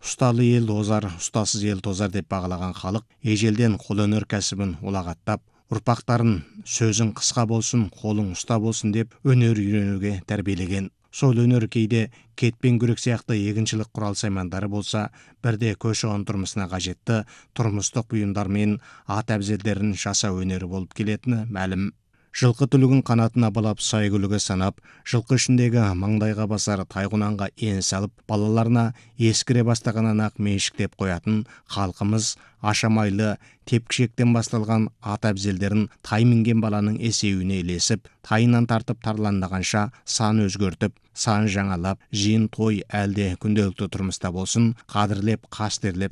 Ұсталы ел тозар, ұстасыз ел тозар деп бағалаған халық ежелден қолөнер кәсібін ұлағаттап, ұрпақтарын сөзің қысқа болсын, қолың ұста болсын деп өнер үйренуге тәрбиелеген. Сол өнер кейде кетпен күрек сияқты егіншілік құрал саймандары болса, бірде көші-қон тұрмысына қажетті тұрмыстық бұйымдар мен ат әбзелдерін жасау өнері болып келетіні мәлім. Жылқы түлігін қанатына балап сайгүлігі санап, жылқы ішіндегі маңдайға басар тайғұнанға ен салып, балаларына ескіре бастағаннан ақ меншіктеп қоятын халқымыз ашамайлы тепкішектен басталған ат әбзелдерін тай мінген баланың есеуіне ілесіп, тайынан тартып тарландағанша сан өзгертіп, сан жаңалап, жиын той әлде күнделікті тұрмыста болсын, қадірлеп, қастерлеп